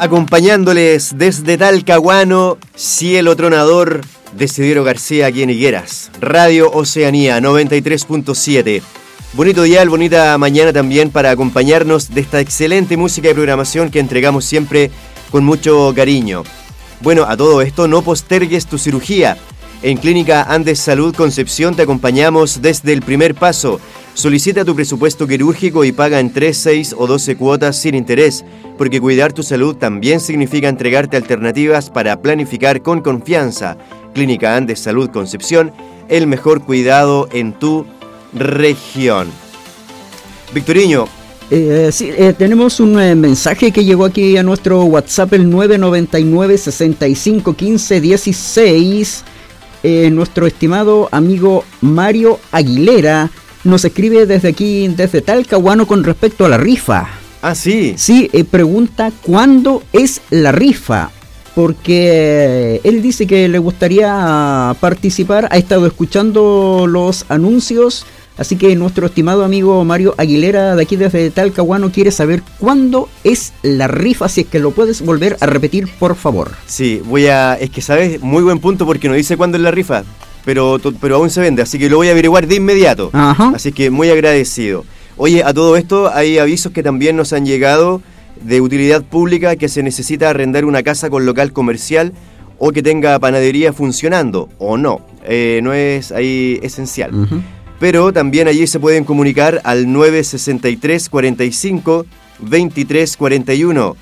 acompañándoles desde Talcahuano, Cielo Tronador, Desidero García aquí en Higueras, Radio Oceanía 93.7. Bonito día, bonita mañana también para acompañarnos de esta excelente música y programación que entregamos siempre con mucho cariño. Bueno, a todo esto no postergues tu cirugía. En Clínica Andes Salud Concepción te acompañamos desde el primer paso. Solicita tu presupuesto quirúrgico y paga en 3, 6 o 12 cuotas sin interés, porque cuidar tu salud también significa entregarte alternativas para planificar con confianza. Clínica Andes Salud Concepción, el mejor cuidado en tu región. Victoriño. Tenemos un mensaje que llegó aquí a nuestro WhatsApp, el 999 65 15 16. Nuestro estimado amigo Mario Aguilera nos escribe desde aquí, desde Talcahuano, con respecto a la rifa. Ah, sí. Sí, pregunta ¿cuándo es la rifa? Porque él dice que le gustaría participar, ha estado escuchando los anuncios, así que nuestro estimado amigo Mario Aguilera de aquí desde Talcahuano quiere saber cuándo es la rifa, si es que lo puedes volver a repetir, por favor. Sí, es que sabes, muy buen punto porque no dice cuándo es la rifa, pero aún se vende, así que lo voy a averiguar de inmediato. Ajá. Así que muy agradecido. Oye, a todo esto hay avisos que también nos han llegado de utilidad pública, que se necesita arrendar una casa con local comercial o que tenga panadería funcionando, o no, no es ahí esencial. Uh-huh. Pero también allí se pueden comunicar al 963 45 23 41,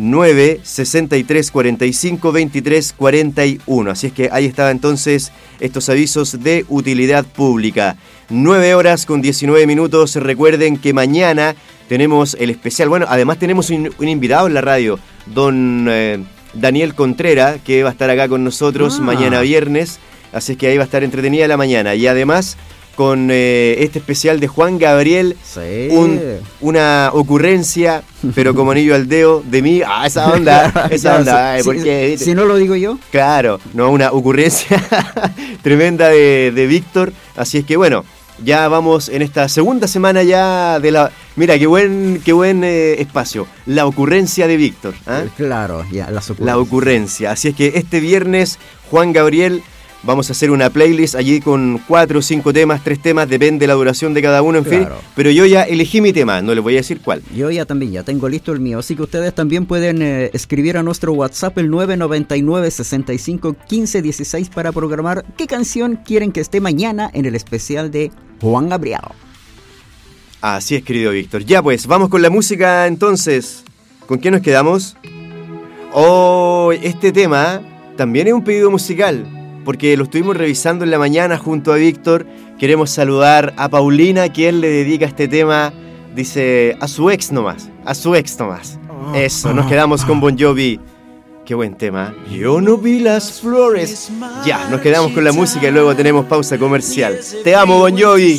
963 45 23 41. Así es que ahí estaba entonces estos avisos de utilidad pública. 9 horas con 19 minutos. Recuerden que mañana tenemos el especial. Bueno, además tenemos un invitado en la radio, don Daniel Contreras, que va a estar acá con nosotros mañana viernes. Así es que ahí va a estar entretenida la mañana. Y además con este especial de Juan Gabriel, sí, una ocurrencia, pero como anillo al dedo de mí. Esa onda, esa onda. Ay, ¿por qué? Si no lo digo yo. Claro, no, una ocurrencia tremenda de Víctor. Así es que bueno, ya vamos en esta segunda semana ya de la... Mira, qué buen espacio. La ocurrencia de Víctor. ¿Eh? Claro, ya, la ocurrencia. Así es que este viernes, Juan Gabriel... Vamos a hacer una playlist allí con 4 o 5 temas, 3 temas, depende de la duración de cada uno, en fin. Pero yo ya elegí mi tema, no les voy a decir cuál. Yo ya tengo listo el mío, así que ustedes también pueden escribir a nuestro WhatsApp el 999 65 15 16 para programar qué canción quieren que esté mañana en el especial de Juan Gabriel. Así es, querido Víctor. Ya pues, vamos con la música entonces. ¿Con qué nos quedamos? Oh, este tema también es un pedido musical, porque lo estuvimos revisando en la mañana junto a Víctor. Queremos saludar a Paulina, quien le dedica este tema, dice, a su ex nomás. Eso, nos quedamos con Bon Jovi. Qué buen tema. Yo no vi las flores. Ya, nos quedamos con la música y luego tenemos pausa comercial. Te amo, Bon Jovi.